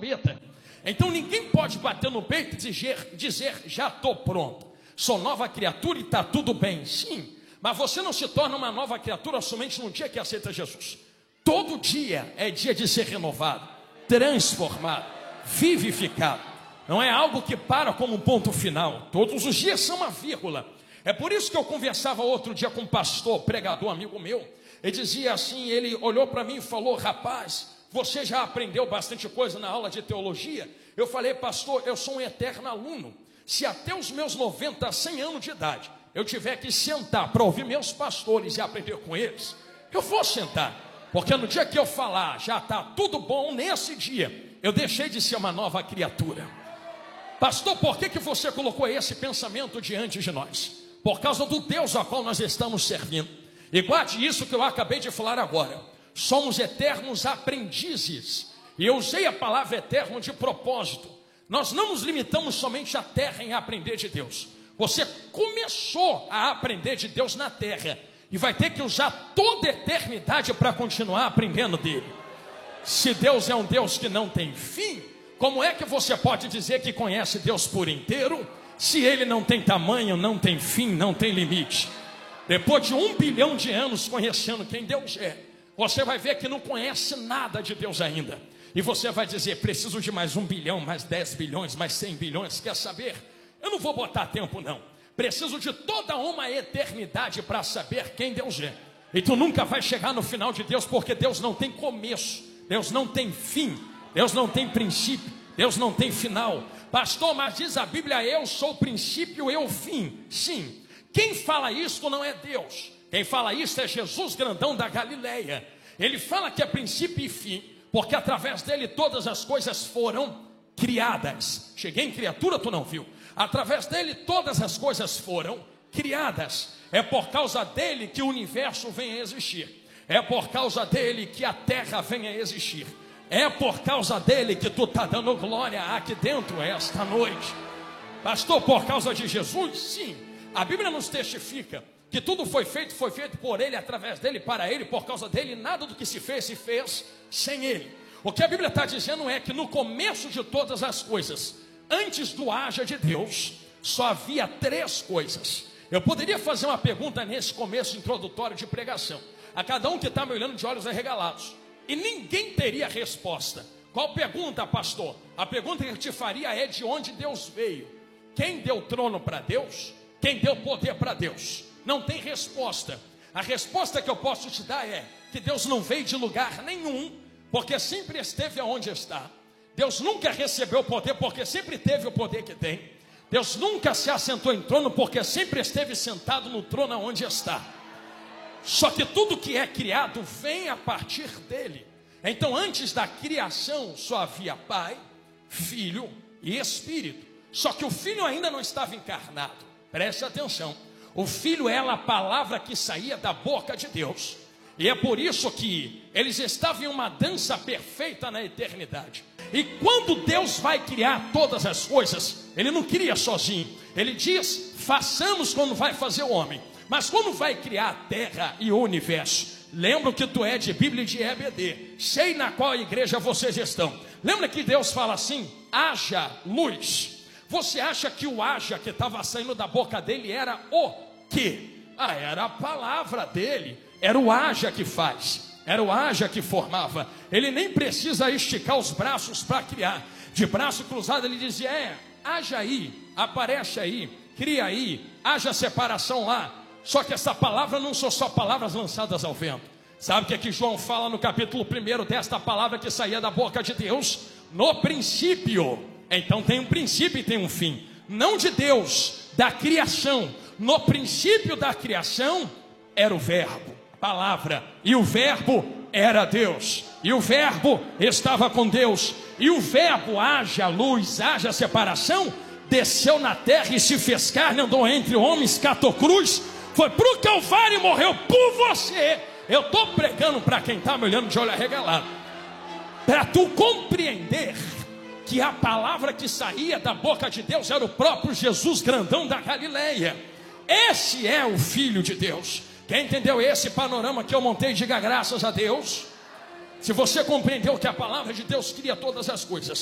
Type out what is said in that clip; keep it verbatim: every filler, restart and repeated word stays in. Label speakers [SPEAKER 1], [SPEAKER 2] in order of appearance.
[SPEAKER 1] trombeta. Então ninguém pode bater no peito e dizer, dizer já estou pronto, sou nova criatura e está tudo bem. Sim, mas você não se torna uma nova criatura somente no dia que aceita Jesus. Todo dia é dia de ser renovado, transformado, vivificado. Não é algo que para como um ponto final. Todos os dias são uma vírgula. É por isso que eu conversava outro dia com um pastor, pregador, amigo meu. Ele dizia assim, ele olhou para mim e falou: rapaz, você já aprendeu bastante coisa na aula de teologia? Eu falei: pastor, eu sou um eterno aluno. Se até os meus noventa, cem anos de idade eu tiver que sentar para ouvir meus pastores e aprender com eles, eu vou sentar. Porque no dia que eu falar, já está tudo bom, nesse dia eu deixei de ser uma nova criatura. Pastor, por que, que você colocou esse pensamento diante de nós? Por causa do Deus a qual nós estamos servindo. E guarde isso que eu acabei de falar agora. Somos eternos aprendizes. E eu usei a palavra eterno de propósito. Nós não nos limitamos somente à terra em aprender de Deus. Você começou a aprender de Deus na terra e vai ter que usar toda a eternidade para continuar aprendendo dele. Se Deus é um Deus que não tem fim, como é que você pode dizer que conhece Deus por inteiro, se ele não tem tamanho, não tem fim, não tem limite? Depois de um bilhão de anos conhecendo quem Deus é, você vai ver que não conhece nada de Deus ainda. E você vai dizer: preciso de mais um bilhão, mais dez bilhões, mais cem bilhões. Quer saber? Eu não vou botar tempo não. Preciso de toda uma eternidade para saber quem Deus é. E tu nunca vai chegar no final de Deus, porque Deus não tem começo, Deus não tem fim, Deus não tem princípio, Deus não tem final. Pastor, mas diz a Bíblia: eu sou o princípio, eu o fim. Sim, quem fala isso não é Deus. Quem fala isso é Jesus grandão da Galileia. Ele fala que é princípio e fim, porque através dele todas as coisas foram criadas. Cheguei em criatura, tu não viu? Através dele todas as coisas foram criadas. É por causa dele que o universo vem a existir. É por causa dele que a terra vem a existir. É por causa dele que tu está dando glória aqui dentro esta noite. Pastor, por causa de Jesus? Sim. A Bíblia nos testifica que tudo foi feito, foi feito por ele, através dele, para ele, por causa dele. Nada do que se fez, se fez sem ele. O que a Bíblia está dizendo é que no começo de todas as coisas, antes do haja de Deus, só havia três coisas. Eu poderia fazer uma pergunta nesse começo introdutório de pregação a cada um que está me olhando de olhos arregalados, e ninguém teria resposta. Qual pergunta, pastor? A pergunta que eu te faria é: de onde Deus veio? Quem deu trono para Deus? Quem deu poder para Deus? Não tem resposta. A resposta que eu posso te dar é que Deus não veio de lugar nenhum, porque sempre esteve aonde está. Deus nunca recebeu poder, porque sempre teve o poder que tem. Deus nunca se assentou em trono, porque sempre esteve sentado no trono onde está. Só que tudo que é criado vem a partir dele. Então antes da criação só havia Pai, Filho e Espírito. Só que o Filho ainda não estava encarnado. Preste atenção. O Filho era a palavra que saía da boca de Deus. E é por isso que eles estavam em uma dança perfeita na eternidade. E quando Deus vai criar todas as coisas, Ele não cria sozinho. Ele diz: façamos quando vai fazer o homem. Mas quando vai criar a terra e o universo, lembra que tu é de Bíblia e de E B D, sei na qual igreja vocês estão. Lembra que Deus fala assim: haja luz. Você acha que o haja que estava saindo da boca dele era o quê? Ah, era a palavra dele. Era o haja que faz, era o haja que formava. Ele nem precisa esticar os braços para criar. De braço cruzado ele dizia: é, haja aí, aparece aí, cria aí, haja separação lá. Só que essa palavra não são só palavras lançadas ao vento. Sabe o que é que João fala no capítulo primeiro desta palavra que saía da boca de Deus? No princípio. Então tem um princípio e tem um fim. Não de Deus, da criação. No princípio da criação era o verbo, palavra, e o verbo era Deus, e o verbo estava com Deus, e o verbo, haja luz, haja separação, desceu na terra e se fez carne, andou entre homens, catou cruz, foi para o Calvário e morreu por você. Eu estou pregando para quem está me olhando de olho arregalado, para tu compreender que a palavra que saía da boca de Deus era o próprio Jesus grandão da Galileia. Esse é o Filho de Deus. Quem entendeu esse panorama que eu montei, diga graças a Deus. Se você compreendeu que a palavra de Deus cria todas as coisas,